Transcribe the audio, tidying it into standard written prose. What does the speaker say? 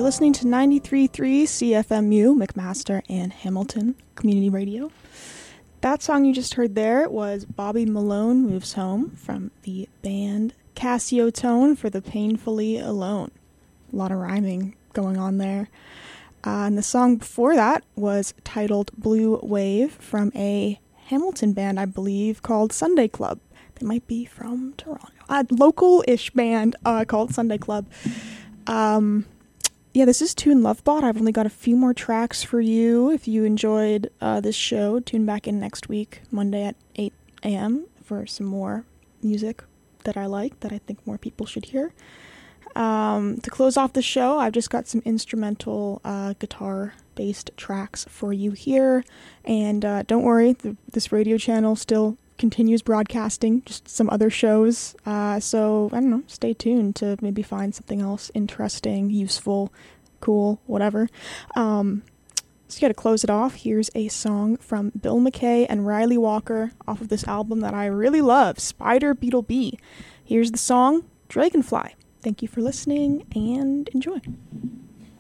listening to 93.3 CFMU, McMaster and Hamilton Community Radio. That song you just heard there was Bobby Malone Moves Home from the band Cassio Tone for the Painfully Alone. A lot of rhyming going on there. And the song before that was titled Blue Wave from a Hamilton band, I believe, called Sunday Club. They might be from Toronto. A local-ish band called Sunday Club. Yeah, this is Tune Lovebot. I've only got a few more tracks for you. If you enjoyed this show, tune back in next week, Monday at 8 a.m. for some more music that I like, that I think more people should hear. To close off the show, I've just got some instrumental guitar-based tracks for you here. And don't worry, this radio channel still continues broadcasting just some other shows. So, I don't know, stay tuned to maybe find something else interesting, useful, cool, whatever. So yeah, to close it off, here's a song from Bill McKay and Riley Walker off of this album that I really love, Spider Beetle Bee. Here's the song, Dragonfly. Thank you for listening and enjoy.